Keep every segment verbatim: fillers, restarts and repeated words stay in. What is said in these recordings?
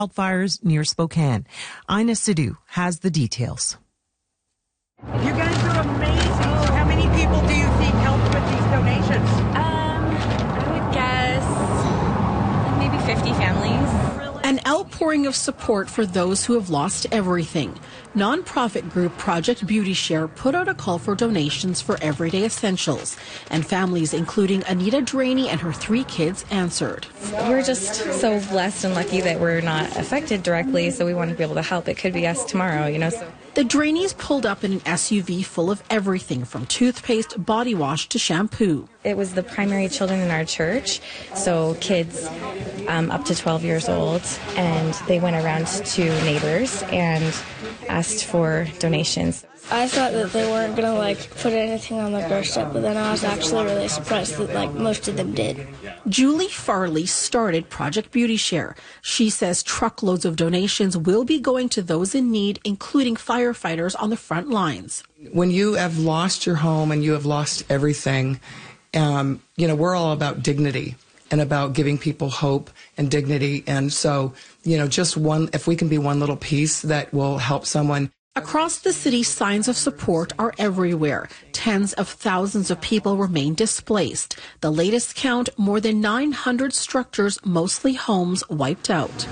wildfires near Spokane. Ina Sidhu has the details. You guys are amazing. So how many people do you think helped with these donations? Um, I would guess maybe fifty families. An outpouring of support for those who have lost everything. Nonprofit group Project Beauty Share put out a call for donations for everyday essentials, and families including Anita Draney and her three kids answered. We're just so blessed and lucky that we're not affected directly, so we want to be able to help. It could be us tomorrow, you know. So. The Draneys pulled up in an S U V full of everything from toothpaste, body wash to shampoo. It was the primary children in our church, so kids um, up to twelve years old, and they went around to neighbors and asked for donations. I thought that they weren't going to like put anything on their doorstep, but then I was actually really surprised that like most of them did. Julie Farley started Project Beauty Share. She says truckloads of donations will be going to those in need, including firefighters on the front lines. When you have lost your home and you have lost everything, um, you know, we're all about dignity and about giving people hope and dignity. And so, you know, just one, if we can be one little piece that will help someone. Across the city, signs of support are everywhere. Tens of thousands of people remain displaced. The latest count, more than nine hundred structures, mostly homes, wiped out.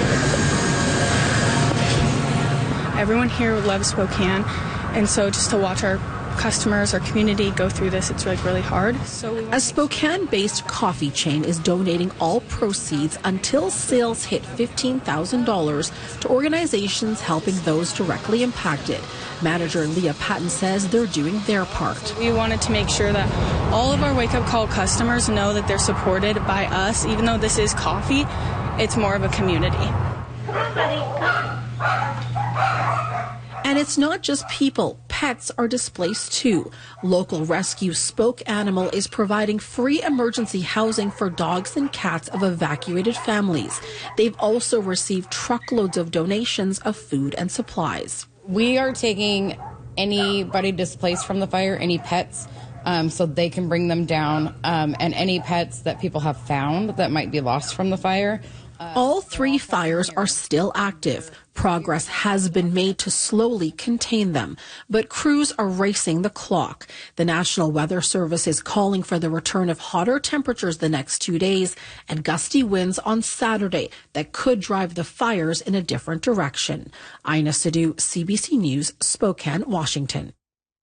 Everyone here loves Spokane, and so just to watch our customers, our community go through this, it's like really hard. So a Spokane-based coffee chain is donating all proceeds until sales hit fifteen thousand dollars to organizations helping those directly impacted. Manager Leah Patton says they're doing their part. We wanted to make sure that all of our wake-up call customers know that they're supported by us. Even though this is coffee, it's more of a community. Come on, buddy, come on. And it's not just people. Pets are displaced too. Local rescue Spoke Animal is providing free emergency housing for dogs and cats of evacuated families. They've also received truckloads of donations of food and supplies. We are taking anybody displaced from the fire, any pets, um, so they can bring them down, um, and any pets that people have found that might be lost from the fire. All three fires are still active. Progress has been made to slowly contain them, but crews are racing the clock. The National Weather Service is calling for the return of hotter temperatures the next two days and gusty winds on Saturday that could drive the fires in a different direction. Ina Sidhu, C B C News, Spokane, Washington.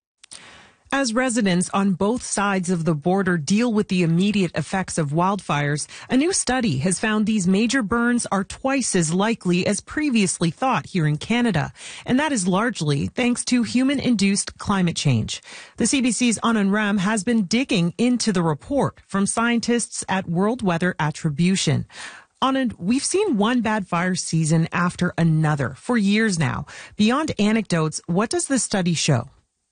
As residents on both sides of the border deal with the immediate effects of wildfires, a new study has found these major burns are twice as likely as previously thought here in Canada. And that is largely thanks to human-induced climate change. The C B C's Anand Ram has been digging into the report from scientists at World Weather Attribution. Anand, we've seen one bad fire season after another for years now. Beyond anecdotes, what does this study show?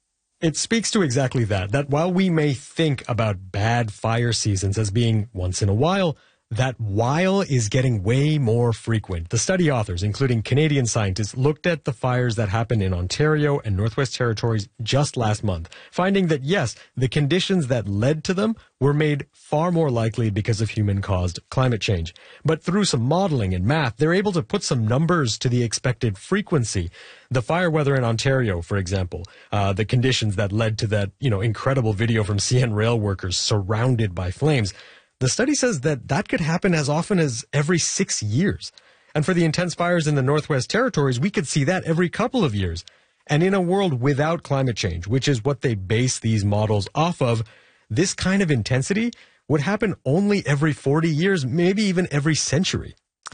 It speaks to exactly that, that while we may think about bad fire seasons as being once in a while, that while is getting way more frequent. The study authors, including Canadian scientists, looked at the fires that happened in Ontario and Northwest Territories just last month, finding that, yes, the conditions that led to them were made far more likely because of human-caused climate change. But through some modeling and math, they're able to put some numbers to the expected frequency. The fire weather in Ontario, for example, uh, the conditions that led to that, you know, incredible video from C N Rail workers surrounded by flames. The study says that that could happen as often as every six years. And for the intense fires in the Northwest Territories, we could see that every couple of years. And in a world without climate change, which is what they base these models off of, this kind of intensity would happen only every forty years, maybe even every century.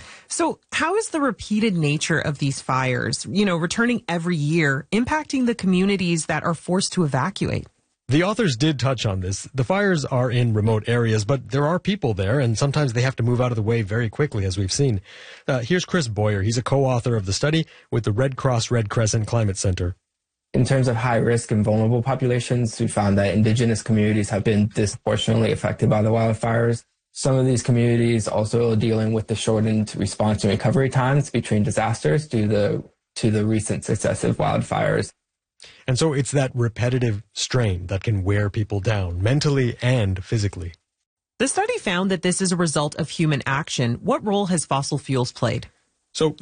So how is the repeated nature of these fires, you know, returning every year, impacting the communities that are forced to evacuate? The authors did touch on this. The fires are in remote areas, but there are people there, and sometimes they have to move out of the way very quickly, as we've seen. Uh, here's Chris Boyer. He's a co-author of the study with the Red Cross Red Crescent Climate Center. In terms of high-risk and vulnerable populations, we found that indigenous communities have been disproportionately affected by the wildfires. Some of these communities also are dealing with the shortened response and recovery times between disasters due to the, to the recent successive wildfires. And so it's that repetitive strain that can wear people down mentally and physically. The study found that this is a result of human action. What role has fossil fuels played? So